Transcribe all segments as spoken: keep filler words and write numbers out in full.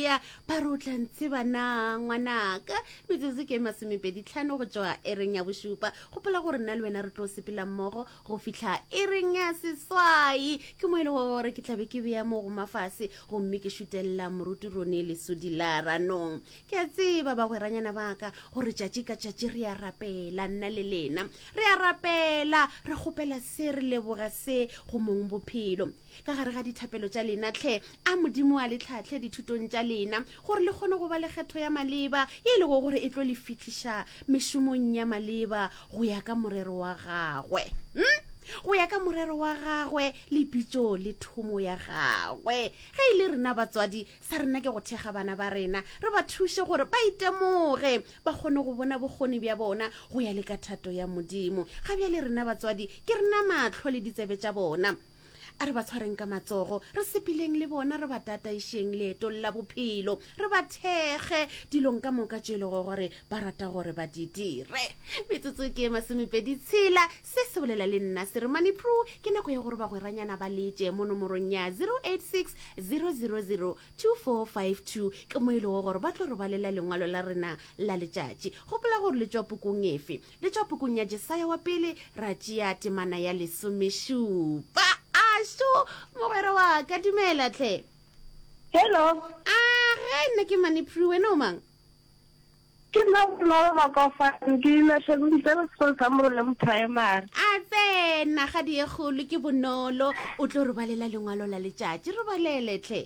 ya ba re o tla ntse bana ngwanaka metsotso ke masomepedi tlhano go tswa e reng ya bosupa gopola gore nna le wena re tlo sepela mmogo go fitlha e reng ya seswai ke mo e le gore ke tlabe ke beya mo go mafase gomme ke šutelela moruti rone le sodi la ranong ke a tseba ba gweranyana baka gore tšatši ka tšatši re a rapela nna le lena re a rapela re kgopela se re leboga se go mong bophelo ka gare ga dithapelo tša lena tlhe a modimo a le tlhatlhe dithutong tša lena gore le kgone go ba le kgetho ya maleba e le go gore e tlo le fitlhiša mešomong ya maleba go ya ka morero wa gagwe hm? go ya ka morero wa gagwe le pitšo le thomo ya gagwe ge e le rena batswadi sa rena ke go thekga bana ba rena re ba thuše gore ba itemoge ba kgone go bona bokgoni bja bona go ya le ka thato ya modimo ga bja le rena batswadi ke rena matlho le ditsebe tša bona a re ba tshwareng ka matsogo re sepileng le bona re ba tataišeng leetong la bophelo re ba thege dilong ka moka tšelego gore ba rata gore ba di dire metsotso ke masomepedi tshela se se bolela le nna se re money pro ke nako ya gore ba gweranyana ba letse mo nomorong ya zero eight six zero zero zero two four five two ke mo e lego gore ba tlo re balela lengwalo la rena la letšatši gopola gore le tšwa pukong efe le tšwa pukong ya jesaya wa pele ra tšea temana ya lesomešupa so mogwera wa ka dumela tlhe hello a ge nna ke manipru wena o mang ke nna bonolo ba ka fa ke na shebile se sa mo le primary a tsena ga di e golo ke bonolo o tlo re balela lengwalo la letšatši re balele tlhe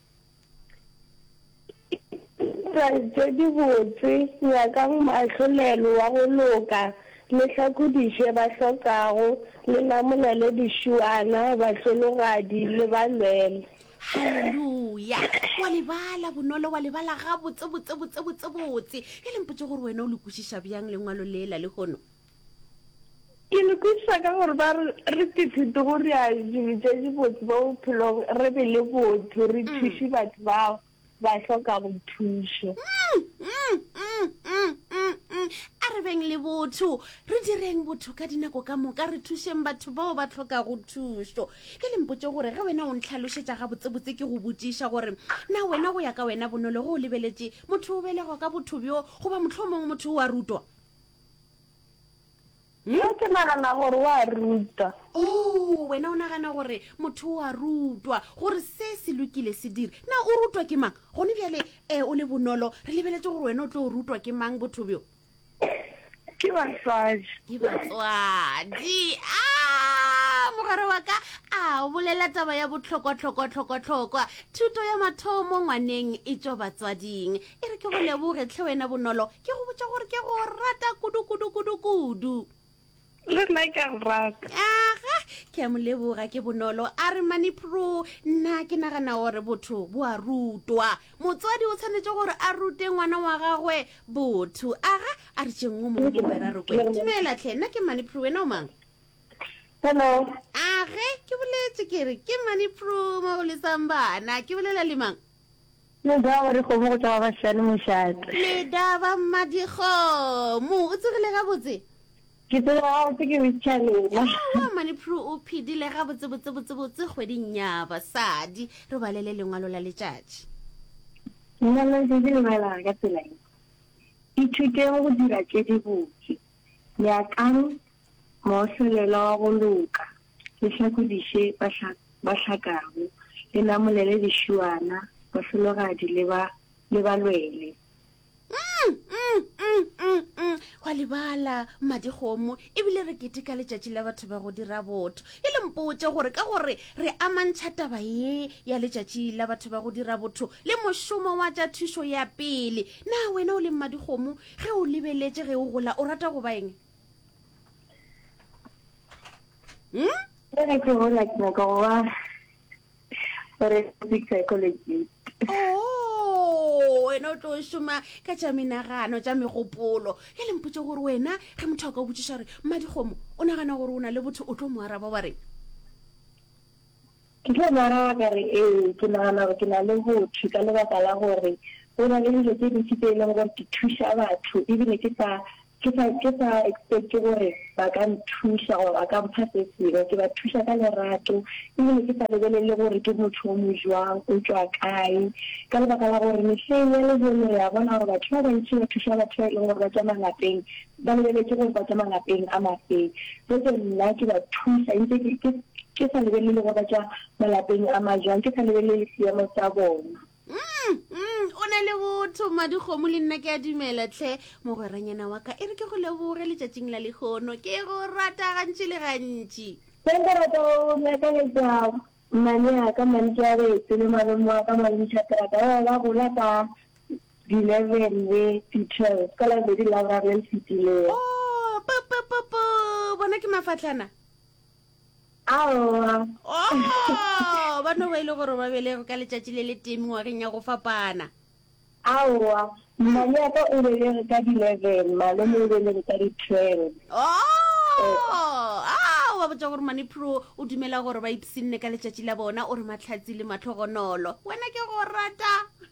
ra je di botse ya ka mahlolelo wa go loka le hlakodiše ba hlokago le namolele dišuana bahlologadi le balwele halleluja wa lebala bonolo wa lebala ga botse botse botse botse botse e lempotse gore wena o le kwešiša bjang lengwalo lela le kgono ke le kwešiša ka gore ba re tithute gore a dibitša dibotse ba bophelong re be le botho re thuše batho bao ba hloka go thušo a re beng le botho re direng botho ka dinako ka moka re thušeng batho bao ba tlhoka go thušo ke lempotse gore ge wena o ntlhalošetša ga botsebotse ke go botšiša gore na wena go ya ka wena bonolo go o lebeletše motho o belegwa ka botho bjo goba motlho o mongwe motho o a rutwa yo ke nagana gore wa ruta o wena o nagana gore motho o a rutwa gore se se lokile se dire na o rutwa ke mang gone bjale um o le bonolo re lebeletse gore wena o tlo o rutwa ke mang botho bjo ke batswadi ke batswadi a mogare wa ka a o bolela taba ya botlhokwa-tlhokwa-tlhokwa-tlhokwa thuto ya mathomo ngwaneng e tšwa batswading e re ke go lebogetlhe wena bonolo ke go botša gore ke go rata kudu-kudu-kudu-kudu le nna ke rata aga ke a mo leboga ke bonolo a re money pro nna ke nagana gore botho bo a rutwa motswadi o tshwanetse gore a rute ngwana wa gagwe botho aga a re tšeng o mongwe bera re kwe dumela tlhe nna ke money pro wena o mang hello age ke boletse ke re ke money pro mo go lesang bana ke bolela le mang le daba re go mo go tsa ba shane mošate le daba mmadikgomo o tsegile ga botse ke tsela o ke witchalela wa mane pro o phidile ga botse botse botse botse kgweding ya basadi re balele lengwalo la letšatši nna le di le mala ka tsela e ithute go dira tše di botse ya kang mo selela go loka le hlakodiše ba hlakago le namolele dišuana ba selogadi le ba le balwele wa lebala madikgomo ebile re keteka letšatši la batho ba go dira botho e lempotse gore ka gore re amantšha taba ye ya letšatši la batho ba go dira botho le mošomo wa tša thušo ya pele na wena o le madikgomo ge o lebeletše ge o gola o rata go ba eng ke ke gola ke nako wa forensic psychologist oh wena o tlo šoma ka tša menagano tša megopolo e lempotse gore wena ge motho a ka botšiša re madikgomo o nagana gore o na le botho o tlo mo araba wa reng ke tlo mo araba ka re ee ke nagana gore ke na le botho ka lebaka la gore o na le dilo tse dintši tse e leng gore ke thuša batho ebile ke sa ke sa ke sa expect gore ba ka nthusa gore ba ka mpha se sengwe ke ba thusa ka lerato ebile ke sa lebelele gore ke motho o mo jwang o tswa kae ka lebaka la gore mehleng ya lejeno ya bona gore batho ba bantši ba thusa batho ba e leng gore ba tswa malapeng ba lebeletse gore ba tswa malapeng a mafeng jetse nna ke ba thusa ntse ke sa lebelele gore ba tswa malapeng a majwang ke sa lebelele seemo sa bona. O na le botho Madikgomo le nna ke a dumela tlhe mogweranyana wa ka e re ke go leboge letšatšing la lekgono ke go rata gantši le gantši se nka rata go mekaletša mane a ka mantši a betse le malemo a ka mantšha terata ba ba gola ka di-eleven le di-twelve ka labedi la boraro le fetileng. o popopopo bona ke mafatlana aowa o bano ba ile gore ba belego ka letšatši le le temi ngwageng ya go fapana aowa mane a ka o belege ka di-eleven malome o belege ka di-twelve. wa botsa gore Manipro o dumela gore ba ipsinne ka letšatši la bona o re matlhatsi le matlhogonolo wena ke go rata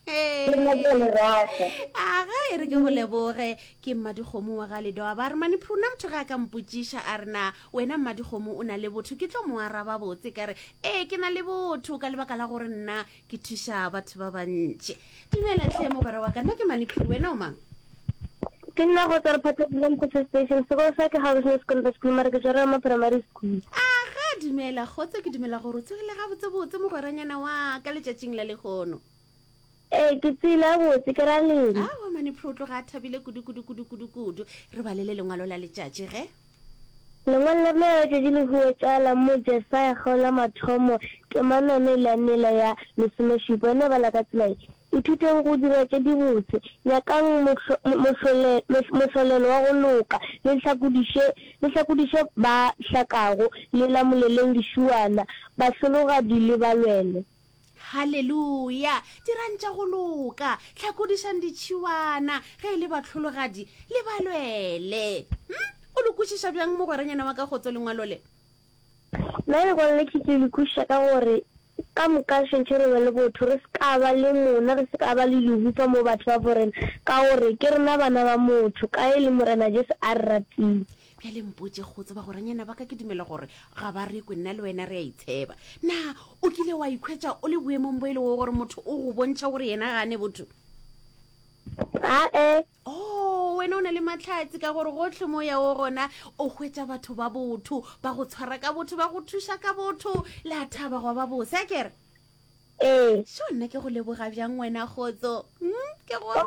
aga e re ke go leboge ke Madikgomo wa ga ledoa ba re Manipro na motho ga ka mpotšiša a rena wena Madikgomo o na le botho ke tlo mo araba botse ka re ee ke na le botho ka lebaka la gore nna ke thuša batho ba bantši dumela tlhe mogwera wa ka nna ke Manipro wena o mang ke nna go tsara Phatlalang Potso Station sekolo sa ke Housing Secondary School mara ke jara ma primary school. Aga dumela gotse ke dumela gore o tsegile ga botse botse mogweranyana wa ka letšatšing la lekgono ee ke tsela botse ke ra lena a wa Manipro tlo ga thabile kudu kudu kudu kudu kudu re ba le le lengwalo la letšatši ge lengwalo la letšatši le go tsala mo Jesaya Kgaola Mathomo ke manone la nela ya lesomešupa ene ba la ka tsela ithuteng go dira tše di botse nyakang mohlolelo wa go loka le hlakodiše ba hlakago le lamoleleng dišuana ba hlologadi le balwele. Haleluya dirantša go loka hlakodišang ditšhiwana ge e le bahlologadi le balwele o le kwešiša bjang mogweranyana wa ka kgotso lengwalo le nna legwalo le ke ke le kwešiša ka gore ka moka šentšhe re be le botho re se ka ba le mona re se ka ba le lehufa mo batho ba borena ka gore ke rena bana ba motho ka e le morena Jesu a re ratile bjale mpotse kgotse ba goranyana ba ka ke dumela gore ga ba rekwe nna le wena re a itsheba na o kile wa ikhwetša o le boemong bo e le go gore motho o go bontšha gore yena gane botho ae o wena o na le matlhatsi ka gore gotlhe mo ya o gona o hwetša batho ba botho ba go tshwara ka botho ba go thuša ka botho le a thaba go ba bose a kere ee so nna ke go leboga bjang wena kgotso ke go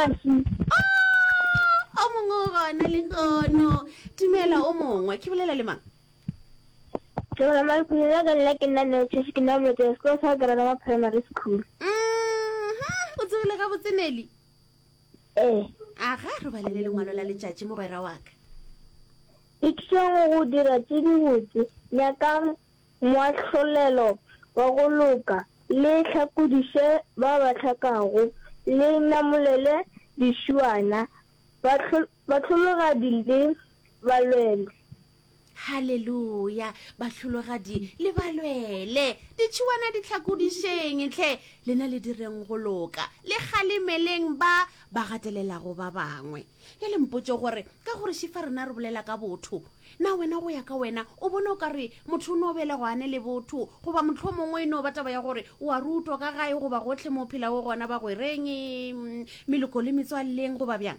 o mongwe gona le kono dumela o mongwe ke bolela le mang ke bolela malekulela ka nna ke nna netšhese ke nna motse sekolo sa Granama primary school o tsegile ga botseneli ee aga re balele lengwalo la letšatši mogwera wa ka e thuša go dira tše di botse nyaka moahlolelo wa go loka le hlakodiše ba ba hlakago le namolele dišuana bahlologadi le balwele. Haleluya bahlologadi le balwele ditšhiwana di hlakodišeng hle lena le direng go loka le galemeleng ba ba gatelelago ba bangwe e le mpotse gore ka gore šifa rena re bolela ka botho na wena go ya ka wena o bona o ka re motho o ne o bele go ane le botho goba motlho mongwe e ne o bataba ya gore o a rutwa ka gae goba gotlhe mo phela go gona ba go reng meloko le metswaleleng goba bjang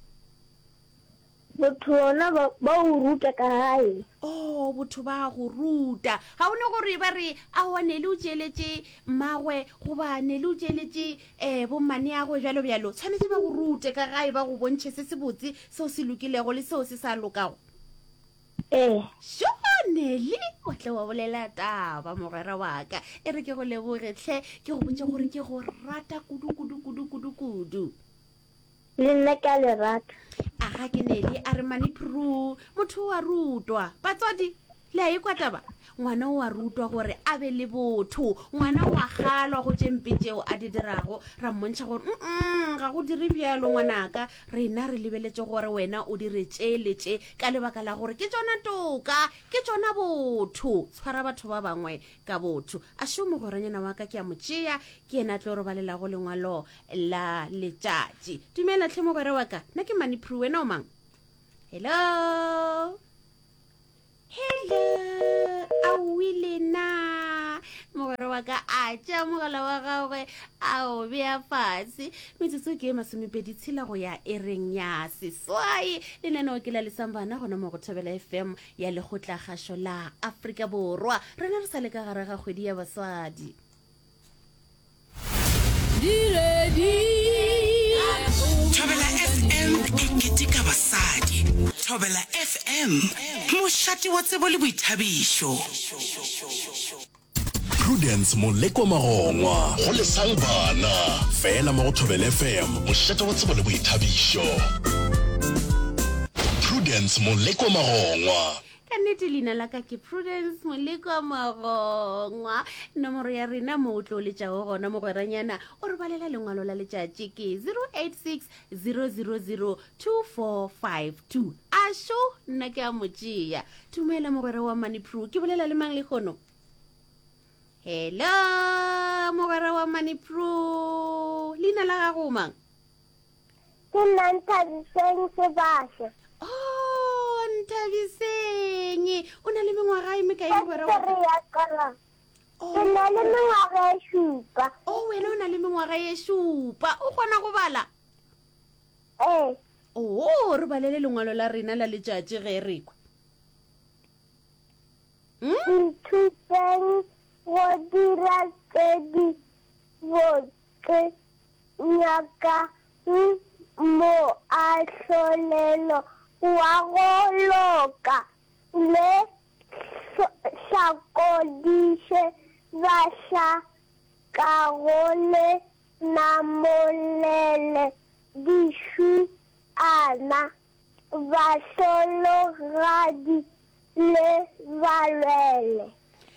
botho ona ba o ruta ka gae o botho ba go ruta ga o ne gore ba re a wa ne le o tšeletše mmagwe goba ne le o tšeletše um bommane ya go bjalo bjalo tshwanetse ba go rute ka gae ba go bontšhe se se botse seo se lokilego le seo se sa lokago ee šonele o tle wa bolela taba mogwera wa ka e re ke go lebogetlhe ke go botse gore ke go rata kudu kudu kudu kudu kudu le nna ke a le rata aga ke nele a re Manipro motho wa rutwa batswadi le a ekwa taba ngwana o a rutwa gore a be le botho ngwana wa galwa go tšempe tšeo a di dirago ra mmontšha gore mm ga go dire bjalo ngwanaka rena re lebeletse gore wena o dire tšeletše ka lebaka la gore ke tsona toka ke tsona botho tshwara batho ba bangwe ka botho a šomo goranyana wa ka ke a motšea ke ena tle gore ba lelago lengwalo la letšatši dumela tlhe mogwera wa ka nna ke Manipro wena o mang hello hello a wile na mogwera wa ka a tša mogala wa gagwe a o bea fase metsotso ke masomepedi tshela go ya ereng ya seswai lenaneo ke la lesang bana gona mo go Thobela F M ya lekgotlakgašo la Afrika Borwa re ne re sa le ka gare ga kgwedi ya baswadi Thobela F M e ketika basadi. Thobela F M mošate wa tsebo le boithabišo. Prudence Moleko Magongwa go lesang bana fela mo go Thobela F M mošate wa tsebo le boithabišo. Prudence Moleko Magongwa ka nnete leina la ka ke Prudence Moleko Magongwa nomoro ya rena mo o tlo letšago gona mogweranyana o re balela lengwalo la letšatši ke zero eight six zero zero zero two four five two a šo nna ke a motšea tumela mogwera wa Manipro ke bolela le mang le kgono hello mogwera wa Manipro leina la gago mang ke nna Nthabiseng Sebasha oh Nthabiseng o na le mengwaga e mekae mogwera wa ke ya kala ke na le mengwaga e šupa o wena o na le mengwaga e šupa o kgona go bala ee o re balele lengwalo la rena la letšatši ge re kwa nthuteng go dira tse di botse nyaka mo a hlolelo wa go loka le hlakodiše baša ka go le namolele dišu ana bašologadi le balwele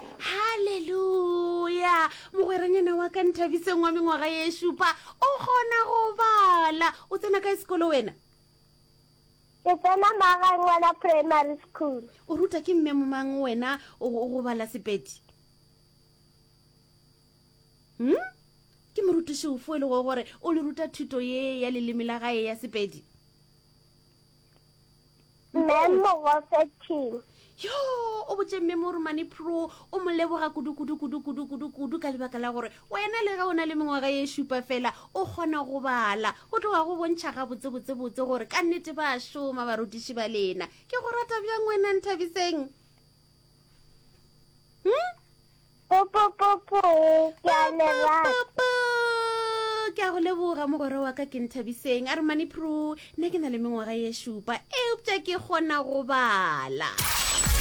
halleluja mogweranyana wa ka Nthabiseng wa mengwaga ye šupa o kgona go bala o tsena ka sekolo wena ke tsena Magangwana Primary School o ruta ke mme momang wena o go bala Sepedi hm ke morutiši o fo e le go gore o le ruta thuto ye ya leleme la gae ya Sepedi mmemogofeting yo o botse mme mo Manipro o mo leboga kudu kudu kudu kudu kudu kudu ka lebaka la gore wena le ga o na le mengwaga ye šupa fela o kgona go bala go tloga go bontšha ga botse botse botse gore ka nnete ba šoma barutiši ba lena ke go rata bjang wena Nthabiseng hm popopopo ke a lerata ke a go leboga mogwera wa ka ke Nthabiseng a re Manipro nna ke na le mengwaga ye šupa eupša ke kgona go bala